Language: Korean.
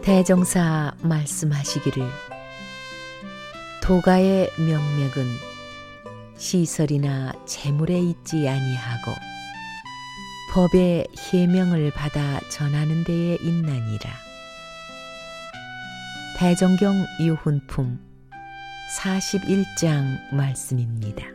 대종사 말씀하시기를 도가의 명맥은 시설이나 재물에 있지 아니하고 법의 해명을 받아 전하는 데에 있나니라. 대종경 유훈품 41장 말씀입니다.